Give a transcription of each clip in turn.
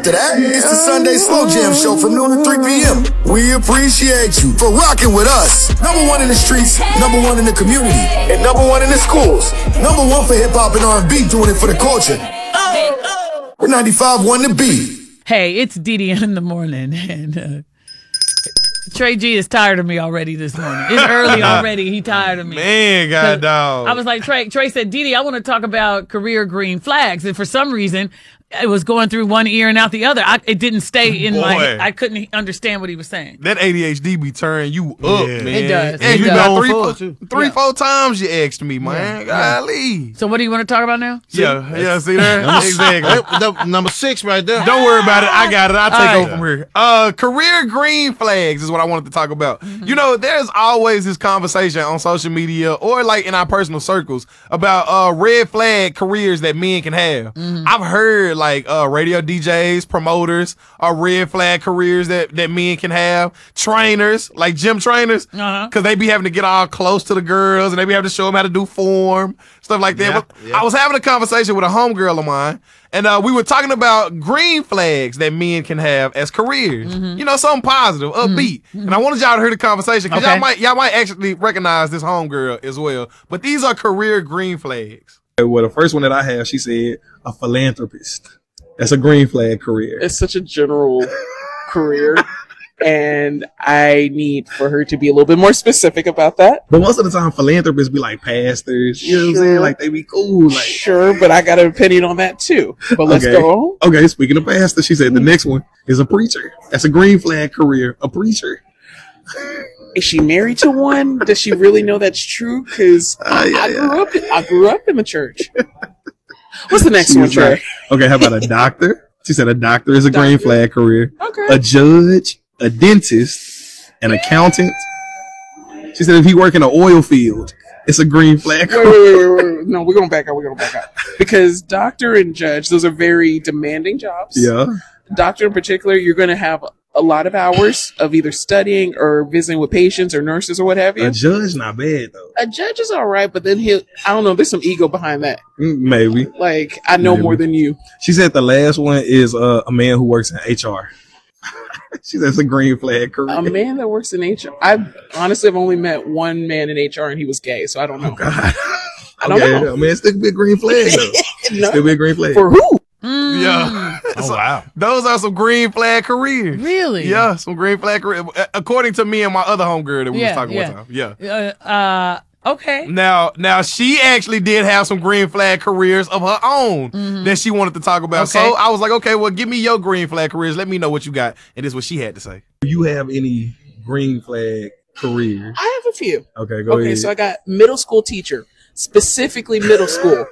After that, it's the Sunday Slow Jam Show from noon to 3 p.m. We appreciate you for rocking with us. Number one in the streets, number one in the community, and number one in the schools. Number one for hip-hop and R&B, doing it for the culture. We're 95.1 The Beat. Hey, it's Didi in the morning, and Trey G is tired of me already this morning. It's early already. He tired of me. Man, God dog. I was like, Trey said, Didi, I want to talk about career green flags. And for some reason, it was going through one ear and out the other. It didn't stay in my head. I couldn't understand what he was saying. That ADHD be turning you up, man. It does. And you got three, 4 times you asked me, man. Golly. So what do you want to talk about now? Yeah, see that? Exactly. Number 6 right there. Don't worry about it. I got it. I'll take over from here. Career green flags is what I wanted to talk about. Mm-hmm. You know, there's always this conversation on social media or like in our personal circles about red flag careers that men can have. Mm-hmm. I've heard like radio DJs, promoters are red flag careers that men can have. Trainers, like gym trainers, because they be having to get all close to the girls and they be having to show them how to do form, stuff like that. Yeah. I was having a conversation with a homegirl of mine, and we were talking about green flags that men can have as careers. Mm-hmm. You know, something positive, upbeat. Mm-hmm. And I wanted y'all to hear the conversation because y'all might actually recognize this homegirl as well. But these are career green flags. Well, the first one that I have, she said, a philanthropist. That's a green flag career. It's such a general career, and I need for her to be a little bit more specific about that. But most of the time, philanthropists be like pastors. You know what I'm saying? Like, they be cool. Like, sure, but I got an opinion on that too. But let's go on. Okay, speaking of pastors, she said the next one is a preacher. That's a green flag career, a preacher. Is she married to one? Does she really know that's true? Because I grew up in the church. What's the next one, Trey? Okay, how about a doctor? She said a doctor is a green flag career. Okay. A judge, a dentist, an accountant. She said if he work in an oil field, it's a green flag career. Wait. No, we're going back out. Because doctor and judge, those are very demanding jobs. Yeah. Doctor in particular, you're going to have a lot of hours of either studying or visiting with patients or nurses or what have you. A judge, not bad though. A judge is all right, but then I don't know, there's some ego behind that. Maybe. Like, I know more than you. She said the last one is a man who works in HR. She said it's a green flag career. A man that works in HR. I honestly have only met one man in HR and he was gay, so I don't know. Oh, God. I don't know. I mean, it still be a green flag though. No. Still be a green flag. For who? Yeah. Oh, wow. Those are some green flag careers. Really? Yeah, some green flag careers. According to me and my other homegirl that we was talking one time. Yeah. Okay. Now she actually did have some green flag careers of her own that she wanted to talk about. Okay. So I was like, okay, well, give me your green flag careers. Let me know what you got. And this is what she had to say. Do you have any green flag careers? I have a few. Okay, go ahead. Okay, so I got middle school teacher. Specifically middle school.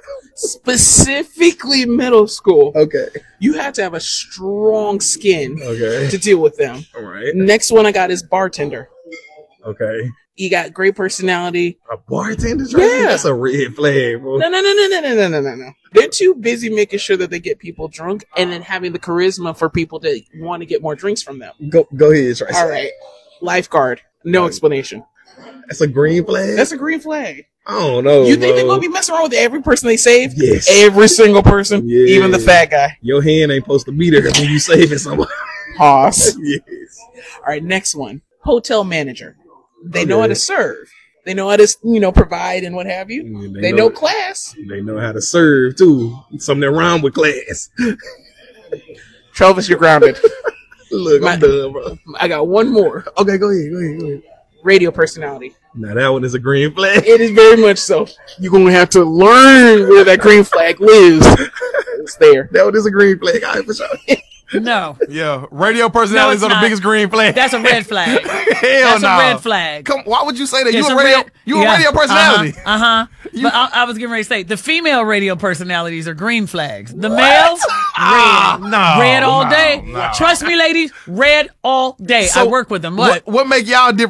Okay. You have to have a strong skin to deal with them. All right. Next one I got is bartender. Okay. You got great personality. A bartender? Yeah. That's a red flag, bro. No. They're too busy making sure that they get people drunk and then having the charisma for people to want to get more drinks from them. Go ahead, Tracy. All right. Lifeguard. No explanation. That's a green flag? That's a green flag. I don't know. You think they're going to be messing around with every person they save? Yes. Every single person? Yeah. Even the fat guy? Your hand ain't supposed to be there when you saving somebody. Hoss. Yes. All right, next one. Hotel manager. They know how to serve. They know how to, provide and what have you. They know class. They know how to serve, too. Something wrong with class. Travis, you're grounded. Look, I'm done, bro. I got one more. Okay, go ahead. Radio personality. Now that one is a green flag. It is very much so. You're going to have to learn where that green flag lives. It's there. That one is a green flag. All right, for sure. No. Yeah, radio personalities are the biggest green flag. That's a red flag. Hell That's a red flag. Why would you say that? It's You a radio personality. But I was getting ready to say the female radio personalities are green flags. The males, red. Red all day. Trust me, ladies, red all day. So I work with them. What make y'all different?